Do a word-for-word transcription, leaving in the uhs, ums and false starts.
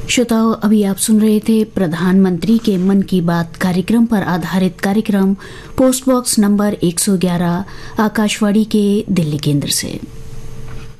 श्रोताओं, अभी आप सुन रहे थे प्रधानमंत्री के मन की बात कार्यक्रम पर आधारित कार्यक्रम पोस्ट बॉक्स नंबर एक सौ ग्यारह आकाशवाणी के दिल्ली केंद्र से।